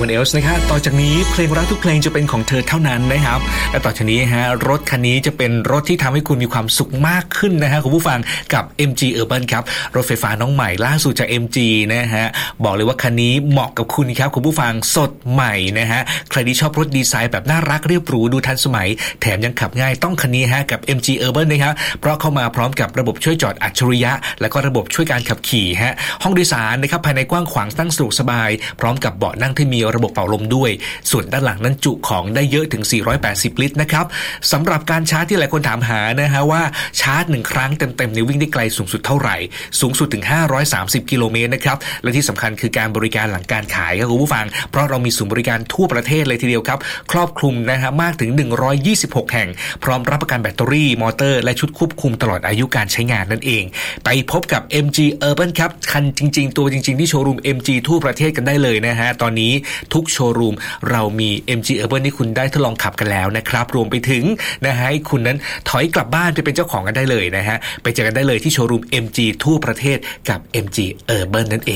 Someone Else นะครับต่อจากนี้เพลงรักทุกเพลงจะเป็นของเธอเท่านั้นนะครับและต่อจากนี้รถคันนี้จะเป็นรถที่ทำให้คุณมีความสุขมากขึ้นนะฮะคุณผู้ฟังกับ MG Urban ครับรถไฟฟ้าน้องใหม่ล่าสุดจาก MG นะฮะบอกเลยว่าคันนี้เหมาะกับคุณครับคุณผู้ฟังสดใหม่นะฮะใครที่ชอบรถดีไซน์แบบน่ารักเรียบหรูดูทันสมัยแถมยังขับง่ายต้องคันนี้ฮะกับ MG Urban นะครับเพราะเข้ามาพร้อมกับระบบช่วยจอดอัจฉริยะและก็ระบบช่วยการขับขี่ฮะห้องโดยสารนะครับภายในกว้างขวางตั้งสะดวกสบายพร้อมกับเบาะนั่งที่มีระบบเป่าลมด้วยส่วนด้านหลังนั้นจุของได้เยอะถึง480ลิตรนะครับสำหรับการชาร์จที่หลายคนถามหานะฮะว่าชาร์จ1ครั้งเต็มๆในวิ่งได้ไกลสูงสุดเท่าไหร่สูงสุดถึง530กิโลเมตรนะครับและที่สำคัญคือการบริการหลังการขายครับคุณผู้ฟังเพราะเรามีศูนย์บริการทั่วประเทศเลยทีเดียวครับครอบคลุมนะฮะมากถึง126แห่งพร้อมรับประกันแบตเตอรี่มอเตอร์และชุดควบคุมตลอดอายุการใช้งานนั่นเองไปพบกับ MG Urban ครับคันจริงๆตัวจริงๆที่โชว์รูม MG ทั่วประเทศกันได้เลยนะฮะตอนนี้ทุกโชว์รูมเรามี MG Urban ที่คุณได้ทดลองขับกันแล้วนะครับรวมไปถึงนะฮะให้คุณนั้นถอยกลับบ้านไปเป็นเจ้าของกันได้เลยนะฮะไปเจอกันได้เลยที่โชว์รูม MG ทั่วประเทศกับ MG Urban นั่นเอง